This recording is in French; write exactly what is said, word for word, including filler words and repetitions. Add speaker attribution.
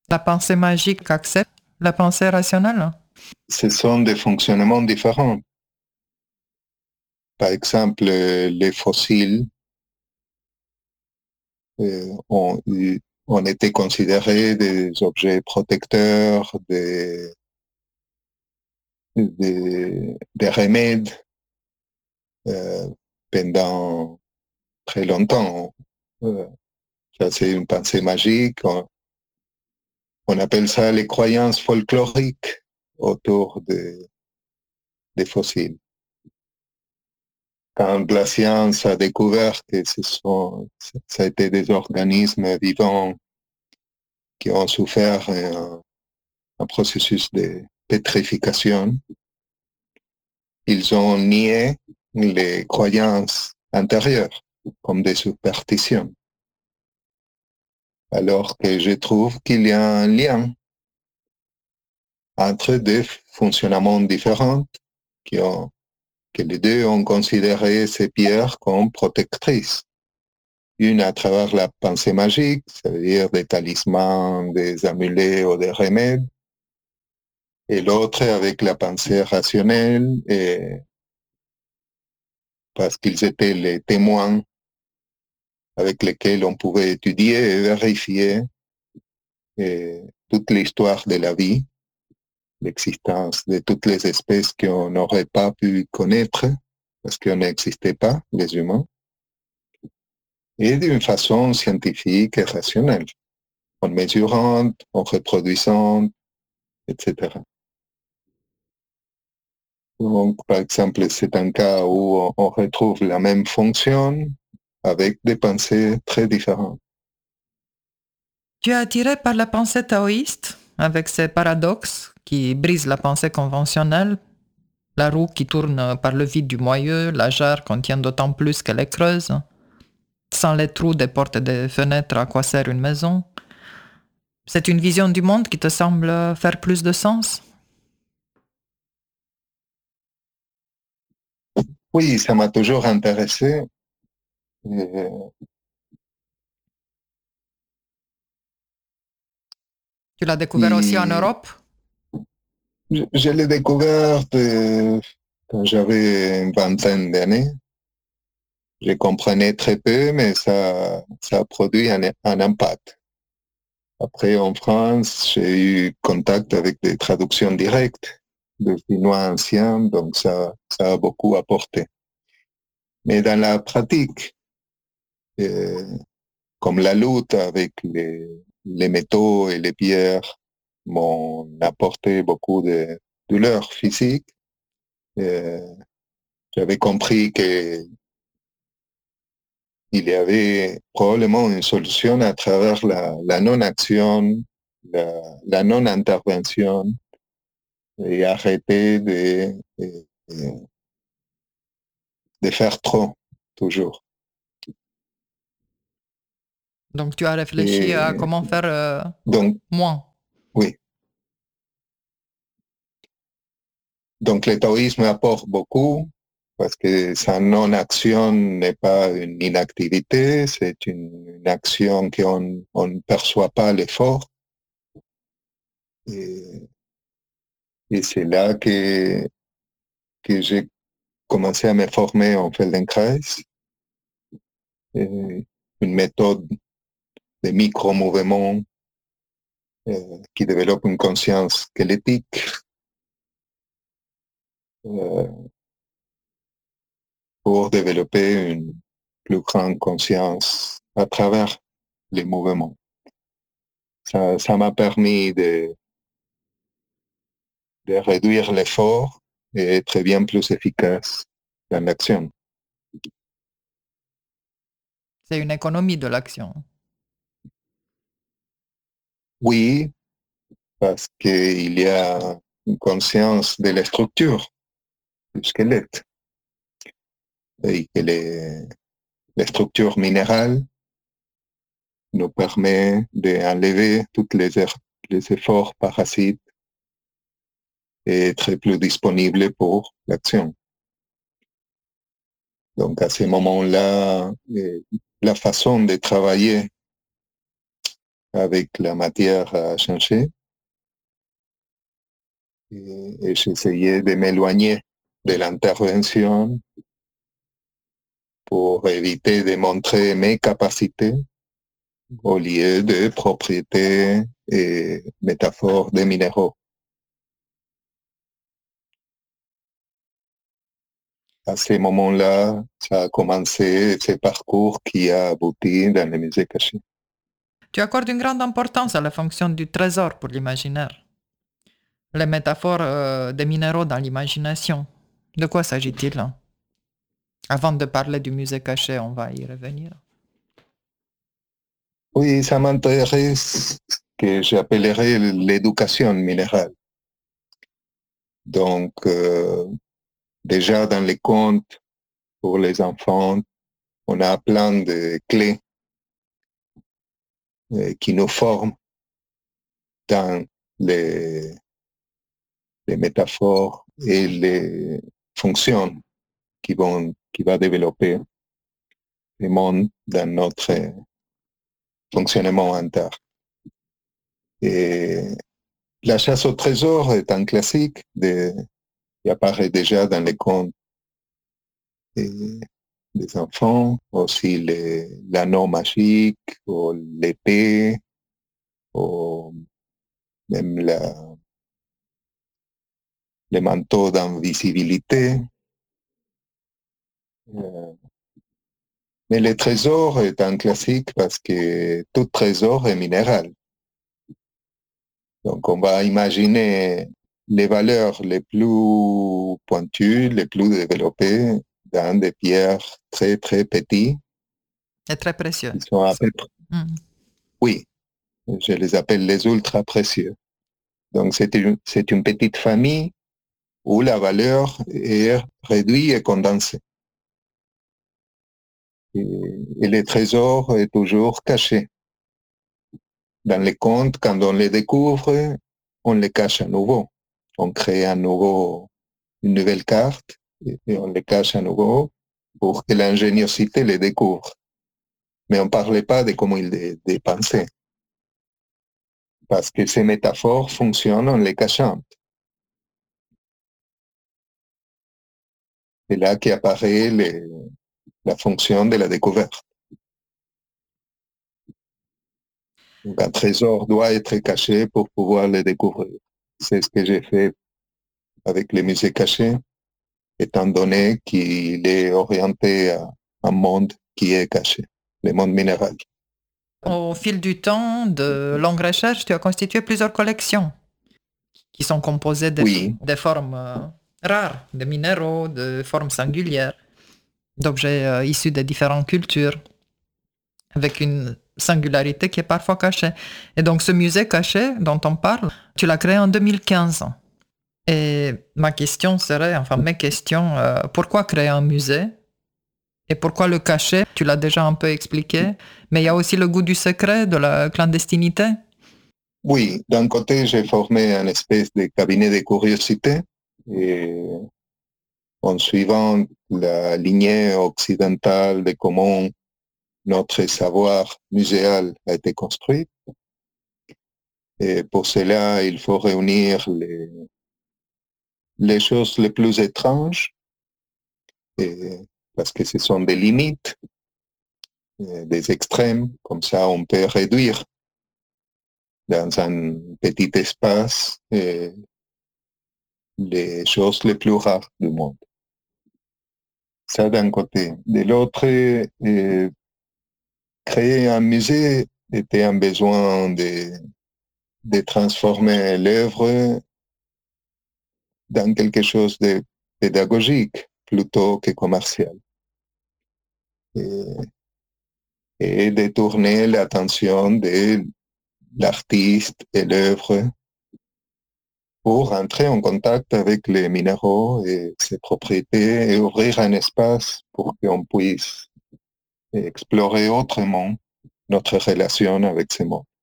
Speaker 1: La pensée magique accepte la pensée rationnelle?
Speaker 2: Ce sont des fonctionnements différents. Par exemple, les fossiles euh, ont, eu- ont été considérés des objets protecteurs, des, des, des remèdes euh, pendant très longtemps. Euh, ça, c'est une pensée magique. On, on appelle ça les croyances folkloriques autour de- des fossiles. Quand la science a découvert que ce sont, ça a été des organismes vivants qui ont souffert un, un processus de pétrification, ils ont nié les croyances antérieures comme des superstitions. Alors que je trouve qu'il y a un lien entre deux fonctionnements différents qui ont, que les deux ont considéré ces pierres comme protectrices. Une à travers la pensée magique, c'est-à-dire des talismans, des amulets ou des remèdes, et l'autre avec la pensée rationnelle, et parce qu'ils étaient les témoins avec lesquels on pouvait étudier et vérifier et toute l'histoire de la vie, l'existence de toutes les espèces qu'on n'aurait pas pu connaître parce qu'on n'existait pas, les humains, et d'une façon scientifique et rationnelle, en mesurant, en reproduisant, et cetera. Donc, par exemple, c'est un cas où on retrouve la même fonction avec des pensées très différentes.
Speaker 1: Tu es attiré par la pensée taoïste, avec ses paradoxes qui brisent la pensée conventionnelle, la roue qui tourne par le vide du moyeu, la jarre qu'on tient d'autant plus qu'elle est creuse. Sans les trous des portes et des fenêtres, à quoi sert une maison? C'est une vision du monde qui te semble faire plus de sens?
Speaker 2: Oui, ça m'a toujours intéressé. Et
Speaker 1: Tu l'as découvert aussi en
Speaker 2: puis,
Speaker 1: Europe?
Speaker 2: je, je l'ai découvert euh, quand j'avais une vingtaine d'années. Je comprenais très peu, mais ça, ça a produit un, un impact. Après, en France, j'ai eu contact avec des traductions directes de chinois anciens, donc ça, ça a beaucoup apporté. Mais dans la pratique, euh, comme la lutte avec les, les métaux et les pierres m'ont apporté beaucoup de douleurs physiques, euh, j'avais compris qu'il y avait probablement une solution à travers la, la non-action, la, la non-intervention et arrêter de, de, de faire trop, toujours.
Speaker 1: Donc tu as réfléchi à
Speaker 2: Et
Speaker 1: comment faire euh,
Speaker 2: donc,
Speaker 1: moins.
Speaker 2: oui. Donc, le taoïsme apporte beaucoup parce que sa non-action n'est pas une inactivité, c'est une, une action qu'on on ne perçoit pas l'effort. Et, et c'est là que, que j'ai commencé à me former en Feldenkrais, et une méthode de micro-mouvement euh, qui développe une conscience squelettique euh, pour développer une plus grande conscience à travers les mouvements. Ça, ça m'a permis de, de réduire l'effort et être bien plus efficace dans l'action.
Speaker 1: C'est une économie de l'action.
Speaker 2: Oui, parce qu'il y a une conscience de la structure du squelette et que les, les structures minérales nous permettent d'enlever tous les, les efforts parasites et être plus disponible pour l'action. Donc à ce moment-là, la façon de travailler avec la matière à changer. Et, et j'essayais de m'éloigner de l'intervention pour éviter de montrer mes capacités au lieu de propriétés et métaphores des minéraux. À ce moment-là, ça a commencé ce parcours qui a abouti dans le musée caché.
Speaker 1: Tu accordes une grande importance à la fonction du trésor pour l'imaginaire. Les métaphores euh, des minéraux dans l'imagination. De quoi s'agit-il hein? Avant de parler du musée caché, on va y revenir.
Speaker 2: Oui, ça m'intéresse ce que j'appellerais l'éducation minérale. Donc, euh, déjà dans les contes pour les enfants, on a plein de clés euh, qui nous forment dans les, les métaphores et les fonctions qui vont qui va développer le monde dans notre fonctionnement interne. Et la chasse au trésor est un classique de, qui apparaît déjà dans les contes des, des enfants, aussi les, l'anneau magique, ou l'épée, ou même la, les manteaux d'invisibilité. Euh, mais le trésor est un classique parce que tout trésor est minéral. Donc on va imaginer les valeurs les plus pointues, les plus développées dans des pierres très très petites.
Speaker 1: Et très précieux.
Speaker 2: Qui sont à peu près,
Speaker 1: Mm.
Speaker 2: oui, je les appelle les ultra précieux. Donc c'est une, c'est une petite famille où la valeur est réduite et condensée. Et, et le trésor est toujours caché. Dans les contes, quand on les découvre, on les cache à nouveau. On crée à nouveau une nouvelle carte et on les cache à nouveau pour que l'ingéniosité les découvre. Mais on ne parlait pas de comment ils les dépensaient. Parce que ces métaphores fonctionnent en les cachant. C'est là qu'apparaît les, la fonction de la découverte. Donc un trésor doit être caché pour pouvoir le découvrir. C'est ce que j'ai fait avec les musées cachés, étant donné qu'il est orienté à un monde qui est caché, le monde minéral.
Speaker 1: Au fil du temps, de longues recherches, tu as constitué plusieurs collections qui sont composées de,
Speaker 2: Oui,
Speaker 1: de formes euh, rares, de minéraux, de formes singulières, d'objets euh, issus de différentes cultures, avec une singularité qui est parfois cachée. Et donc ce musée caché dont on parle, tu l'as créé en deux mille quinze. Et ma question serait, enfin mes questions, euh, pourquoi créer un musée? Et pourquoi le cacher? Tu l'as déjà un peu expliqué, mais il y a aussi le goût du secret, de la clandestinité.
Speaker 2: oui. D'un côté, j'ai formé un espèce de cabinet de curiosité et en suivant la lignée occidentale de comment notre savoir muséal a été construit. Et pour cela, il faut réunir les, les choses les plus étranges, et, parce que ce sont des limites, des extrêmes, comme ça on peut réduire dans un petit espace et les choses les plus rares du monde. Ça d'un côté. De l'autre, euh, créer un musée était un besoin de, de transformer l'œuvre dans quelque chose de pédagogique plutôt que commercial. Et, et détourner l'attention de l'artiste et l'œuvre pour entrer en contact avec les minéraux et ses propriétés et ouvrir un espace pour qu'on puisse explorer autrement notre relation avec ces mondes.